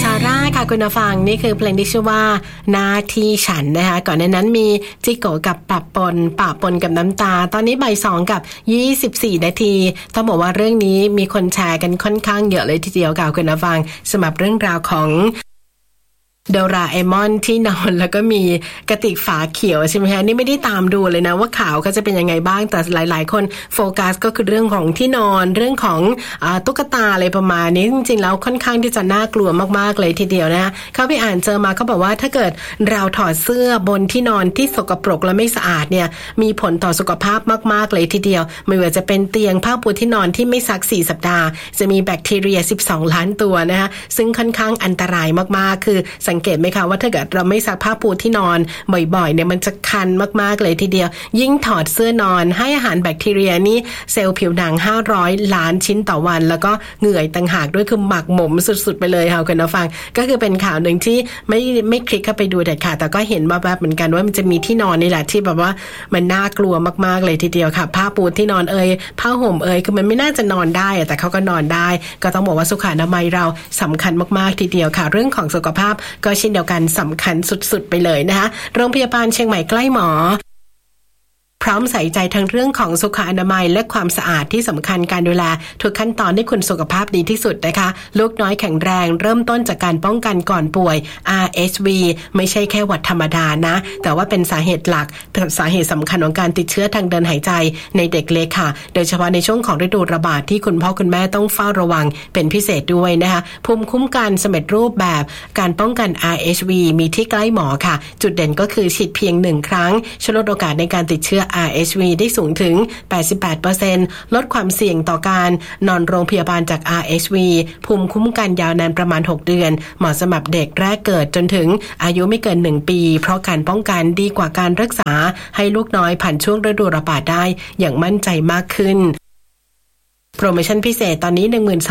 าร่าค่ะคุณผู้ฟังนี่คือเพลงที่ชื่อว่าหน้าที่ฉันนะคะก่อนหน้านั้นมีจิโกะกับปะปนกับน้ำตาตอนนี้บ่าย2กับ24นาทีต้องบอกว่าเรื่องนี้มีคนแชร์กันค่อนข้างเยอะเลยทีเดียวค่ะคุณผู้ฟังสำหรับเรื่องราวของโดราเอมอนที่นอนแล้วก็มีกระติกฝาเขียวใช่ไหมคะนี่ไม่ได้ตามดูเลยนะว่าข่าวก็จะเป็นยังไงบ้างแต่หลายๆคนโฟกัสก็คือเรื่องของที่นอนเรื่องของตุ๊กตาอะไรประมาณนี้จริงๆแล้วค่อนข้างที่จะน่ากลัวมากๆเลยทีเดียวนะเขาไปอ่านเจอมาเขาบอกว่าถ้าเกิดเราถอดเสื้อบนที่นอนที่สกปรกและไม่สะอาดเนี่ยมีผลต่อสุขภาพมากๆเลยทีเดียวไม่ว่าจะเป็นเตียงผ้าปูที่นอนที่ไม่ซัก4สัปดาห์จะมีแบคทีเรีย12ล้านตัวนะคะซึ่งค่อนข้างอันตรายมากๆคือสังเกตไหมคะว่าถ้าเกิดเราไม่ซักผ้าปูที่นอนบ่อยๆเนี่ยมันจะคันมากๆเลยทีเดียวยิ่งถอดเสื้อนอนให้อาหารแบคทีเรียนี่เซลล์ผิวหนัง500ล้านชิ้นต่อวันแล้วก็เหงื่อต่างหากด้วยคือหมักหมมสุดๆไปเลยค่ะคุณผู้ฟังก็คือเป็นข่าวหนึ่งที่ไม่คลิกเข้าไปดูเด็ดขาดแต่ก็เห็นแบบเหมือนกันว่ามันจะมีที่นอนนี่แหละที่แบบว่ามันน่ากลัวมากๆเลยทีเดียวค่ะผ้าปูที่นอนผ้าห่มคือมันไม่น่าจะนอนได้แต่เขาก็นอนได้ก็ต้องบอกว่าสุขอนามัยเราสำคัญมากๆทีเดียวค่ะเรื่องของสุขภาพก็เช่นเดียวกันสำคัญสุดๆไปเลยนะคะโรงพยาบาลเชียงใหม่ใกล้หมอพร้อมใส่ใจทั้งเรื่องของสุขอนามัยและความสะอาดที่สำคัญการดูแลทุกขั้นตอนให้คุณสุขภาพดีที่สุดนะคะลูกน้อยแข็งแรงเริ่มต้นจากการป้องกันก่อนป่วย RSV ไม่ใช่แค่หวัดธรรมดานะแต่ว่าเป็นสาเหตุหลักสาเหตุสำคัญของการติดเชื้อทางเดินหายใจในเด็กเล็กค่ะโดยเฉพาะในช่วงของฤดูระบาดที่คุณพ่อคุณแม่ต้องเฝ้าระวังเป็นพิเศษด้วยนะคะภูมิคุ้มกันสำเร็จรูปแบบการป้องกัน RSV มีที่ใกล้หมอค่ะจุดเด่นก็คือฉีดเพียง1ครั้งช่วยลดโอกาสในการติดเชื้อRSV ได้สูงถึง 88% ลดความเสี่ยงต่อการนอนโรงพยาบาลจาก RSV ภูมิคุ้มกันยาวนานประมาณ6เดือนเหมาะสำหรับเด็กแรกเกิดจนถึงอายุไม่เกิน1ปีเพราะการป้องกันดีกว่าการรักษาให้ลูกน้อยผ่านช่วงฤดูระบาดได้อย่างมั่นใจมากขึ้นโปรโมชั่นพิเศษตอนนี้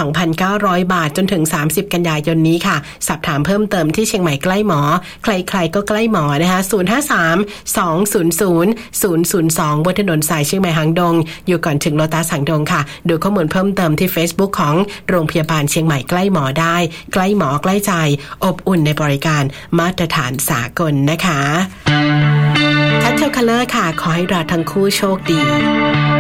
12,900 บาทจนถึง30กันยายนนี้ค่ะสอบถามเพิ่มเติมที่เชียงใหม่ใกล้หมอใครๆก็ใกล้หมอนะคะ053-200-002บนถนนสายเชียงใหม่หางดงอยู่ก่อนถึงโลตัสหางดงค่ะดูข้อมูลเพิ่มเติมที่ Facebook ของโรงพยาบาลเชียงใหม่ใกล้หมอได้ใกล้หมอใกล้ใจอบอุ่นในบริการมาตรฐานสากลนะคะทัชเทลคัลเลอร์ค่ะขอให้เราทั้งคู่โชคดี